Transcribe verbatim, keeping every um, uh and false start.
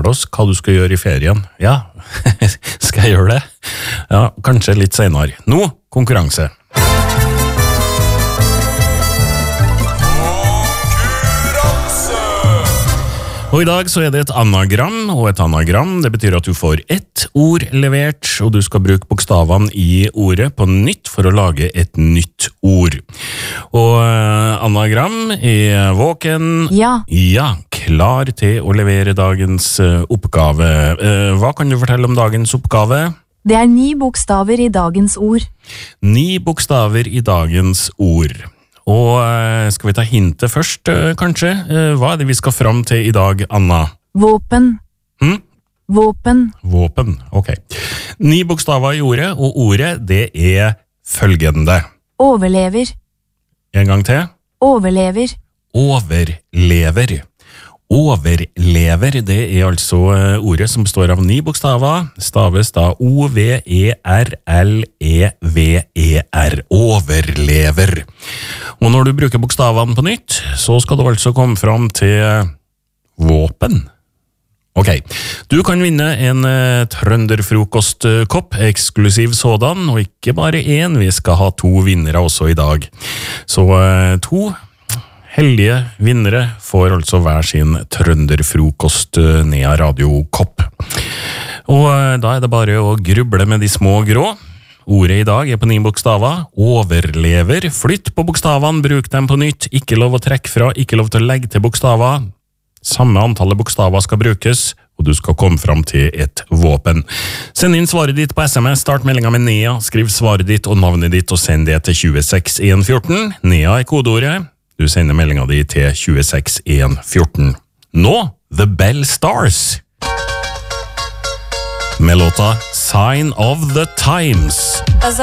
oss hva du skal gjøre i ferien. Ja, skal jeg gjøre det? Ja, kanskje litt senere. Nå, konkurranse. Og i dag så er det et anagram, og et anagram, det betyr at du får ett ord levert, og du skal bruke bokstavene i ordet på nytt for å lage et nytt ord. Og anagram er våken. Ja. Ja, klar til å levere dagens oppgave. Hva kan du fortelle om dagens oppgave? Det er ni bokstaver i dagens ord. Ni bokstaver i dagens ord. Og skal vi ta hintet først, kanskje? Hva er det vi skal fram til i dag, Anna? Våpen. Hm? Våpen. Våpen, ok. Ni bokstaver i ordet, og ordet det er følgende. Overlever. En gang til. Overlever. Overlever. Overlever, det er altså ordet som består av ni bokstaver, staves da O V E R L E V E R, overlever. Og når du bruker bokstavene på nytt, så skal du altså komme fram til våpen. Ok, du kan vinne en uh, trønderfrokostkopp, eksklusiv sådan, og ikke bare en, vi skal ha to vinnere også i dag. Så uh, to heldige vinnere får altså hver sin trønderfrokost Nea radiokopp. Og da er det bare å gruble med de små grå. Ordet i dag er på ni bokstaver. Overlever. Flytt på bokstavene, bruk dem på nytt. Ikke lov å trekke fra, ikke lov til å legge til bokstaver. Samme antallet bokstaver skal brukes, og du skal komme fram til et våpen. Send inn svaret ditt på S M S, start meldinga med Nea, skriv svaret ditt og navnet ditt, og send det til tjueseks en fjorten. Nea er kodeordet. Du sender meldinga di til tjueseks en fjorten. Nå, The Bell Stars. Med låta Sign of the Times.